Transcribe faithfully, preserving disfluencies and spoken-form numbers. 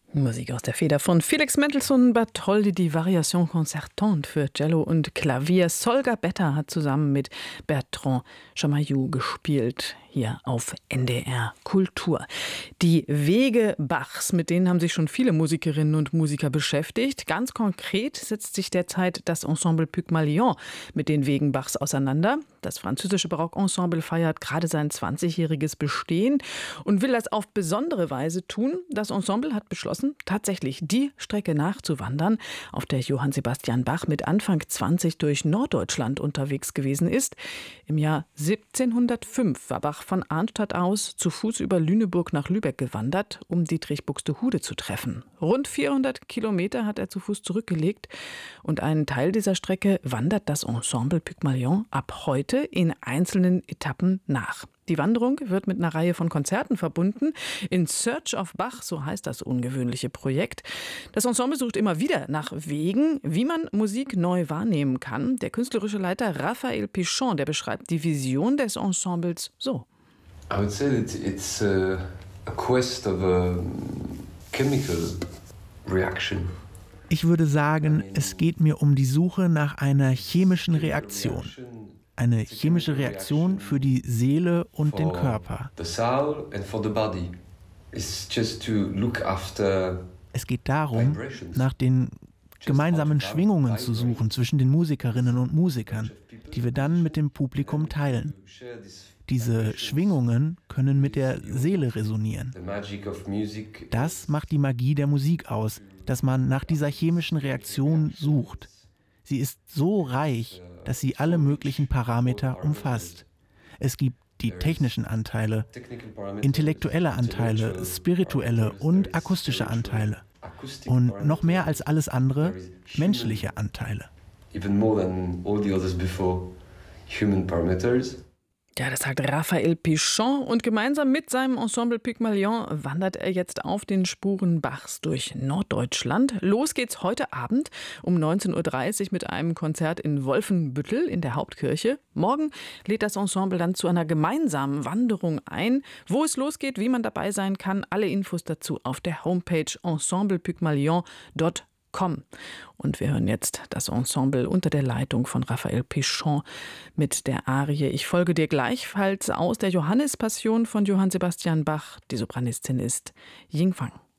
Musik aus der Feder von Felix Mendelssohn Bartholdy, die Variation concertante für Cello und Klavier. Solga Betta hat zusammen mit Bertrand Chamayou gespielt, hier auf N D R Kultur. Die Wege Bachs, mit denen haben sich schon viele Musikerinnen und Musiker beschäftigt. Ganz konkret setzt sich derzeit das Ensemble Pygmalion mit den Wegen Bachs auseinander. Das französische Barockensemble feiert gerade sein zwanzigjähriges Bestehen und will das auf besondere Weise tun. Das Ensemble hat beschlossen, tatsächlich die Strecke nachzuwandern, auf der Johann Sebastian Bach mit Anfang zwanzig durch Norddeutschland unterwegs gewesen ist. Im Jahr siebzehnhundertfünf war Bach von Arnstadt aus zu Fuß über Lüneburg nach Lübeck gewandert, um Dietrich Buxtehude zu treffen. Rund vierhundert Kilometer hat er zu Fuß zurückgelegt und einen Teil dieser Strecke wandert das Ensemble Pygmalion ab heute in einzelnen Etappen nach. Die Wanderung wird mit einer Reihe von Konzerten verbunden. In Search of Bach, so heißt das ungewöhnliche Projekt. Das Ensemble sucht immer wieder nach Wegen, wie man Musik neu wahrnehmen kann. Der künstlerische Leiter Raphael Pichon, der beschreibt die Vision des Ensembles so. I would say that it's a, a quest of a chemical reaction. Ich würde sagen, es geht mir um die Suche nach einer chemischen Reaktion. Eine chemische Reaktion für die Seele und den Körper. Es geht darum, nach den gemeinsamen Schwingungen zu suchen zwischen den Musikerinnen und Musikern, die wir dann mit dem Publikum teilen. Diese Schwingungen können mit der Seele resonieren. Das macht die Magie der Musik aus, dass man nach dieser chemischen Reaktion sucht. Sie ist so reich, dass sie alle möglichen Parameter umfasst. Es gibt die technischen Anteile, intellektuelle Anteile, spirituelle und akustische Anteile. Und noch mehr als alles andere, menschliche Anteile. Ja, das sagt Raphael Pichon und gemeinsam mit seinem Ensemble Pygmalion wandert er jetzt auf den Spuren Bachs durch Norddeutschland. Los geht's heute Abend um neunzehn Uhr dreißig mit einem Konzert in Wolfenbüttel in der Hauptkirche. Morgen lädt das Ensemble dann zu einer gemeinsamen Wanderung ein. Wo es losgeht, wie man dabei sein kann, alle Infos dazu auf der Homepage ensemble pygmalion punkt com. Und wir hören jetzt das Ensemble unter der Leitung von Raphael Pichon mit der Arie Ich folge dir gleichfalls aus der Johannespassion von Johann Sebastian Bach. Die Sopranistin ist Ying Fang.